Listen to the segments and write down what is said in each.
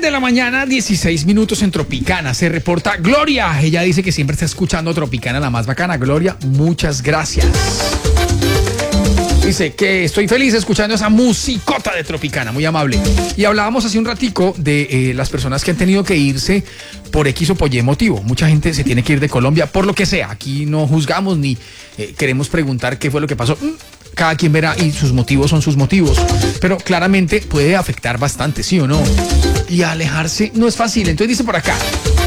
de la mañana, 16 minutos en Tropicana. Se reporta Gloria. Ella dice que siempre está escuchando Tropicana, la más bacana. Gloria, muchas gracias. Dice que estoy feliz escuchando esa musicota de Tropicana, muy amable. Y hablábamos hace un ratico de las personas que han tenido que irse por X o por Y motivo. Mucha gente se tiene que ir de Colombia por lo que sea. Aquí no juzgamos ni queremos preguntar qué fue lo que pasó. Cada quien verá y sus motivos son sus motivos. Pero claramente puede afectar bastante, ¿sí o no? Y alejarse no es fácil. Entonces dice por acá...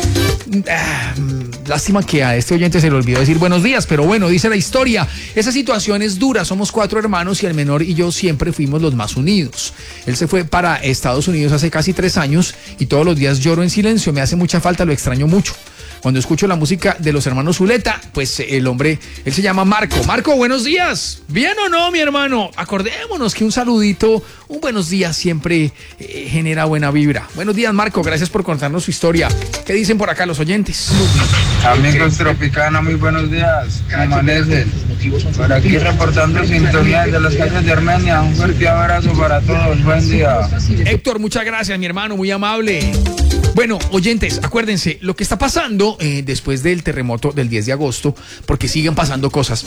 lástima que a este oyente se le olvidó decir buenos días, pero bueno, dice la historia, esa situación es dura, somos 4 hermanos y el menor y yo siempre fuimos los más unidos. Él se fue para Estados Unidos hace casi 3 años y todos los días lloro en silencio, me hace mucha falta, lo extraño mucho. Cuando escucho la música de los hermanos Zuleta, pues el hombre, él se llama Marco. Marco, buenos días. ¿Bien o no, mi hermano? Acordémonos que un saludito, un buenos días siempre genera buena vibra. Buenos días, Marco. Gracias por contarnos su historia. ¿Qué dicen por acá los oyentes? Amigos Tropicana, muy buenos días. ¿Cómo amanecen? Por aquí reportando sintonía de las calles de Armenia. Un fuerte abrazo para todos. Buen día. Héctor, muchas gracias, mi hermano. Muy amable. Bueno, oyentes, acuérdense, lo que está pasando después del terremoto del 10 de agosto, porque siguen pasando cosas,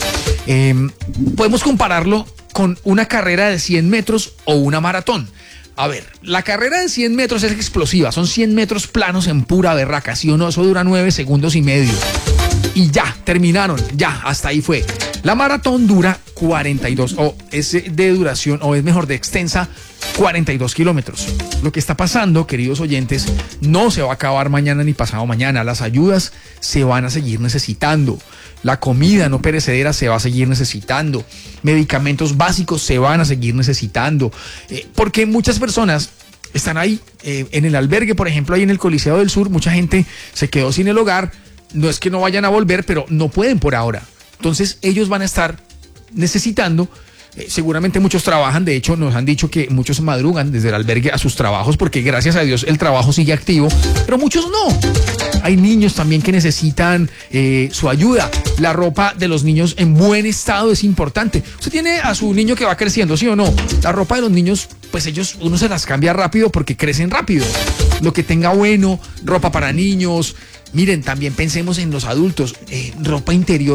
podemos compararlo con una carrera de 100 metros o una maratón. A ver, la carrera de 100 metros es explosiva, son 100 metros planos en pura berraca, ¿sí o no? Eso dura 9 segundos y medio. Y ya, terminaron, ya, hasta ahí fue. La maratón dura 42, o es de duración, o es mejor, de extensa, 42 kilómetros. Lo que está pasando, queridos oyentes, no se va a acabar mañana ni pasado mañana. Las ayudas se van a seguir necesitando. La comida no perecedera se va a seguir necesitando. Medicamentos básicos se van a seguir necesitando. Porque muchas personas están ahí, en el albergue, por ejemplo, ahí en el Coliseo del Sur, mucha gente se quedó sin el hogar. No es que no vayan a volver, pero no pueden por ahora. Entonces ellos van a estar necesitando, seguramente muchos trabajan, de hecho nos han dicho que muchos madrugan desde el albergue a sus trabajos porque gracias a Dios el trabajo sigue activo, pero muchos no. Hay niños también que necesitan su ayuda. La ropa de los niños en buen estado es importante. Usted tiene a su niño que va creciendo, ¿sí o no? La ropa de los niños, pues uno se las cambia rápido porque crecen rápido. Lo que tenga bueno, ropa para niños. Miren, también pensemos en los adultos, ropa interior.